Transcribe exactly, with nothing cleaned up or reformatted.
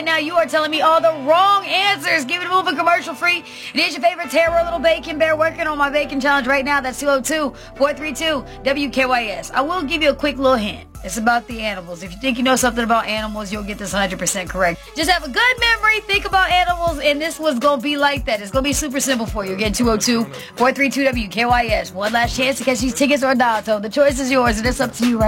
now, you are telling me all the wrong answers. Give it a move and commercial free. It is your favorite terror, little bacon bear, working on my bacon challenge right now. That's two oh two, four three two, W K Y S. I will give you a quick little hint. It's about the animals. If you think you know something about animals, you'll get this one hundred percent correct. Just have a good memory, think about animals, and this one's going to be like that. It's going to be super simple for you. Again, two oh two, four three two, W K Y S. One last chance to catch these tickets or dial tone. The choice is yours, and it's up to you right now.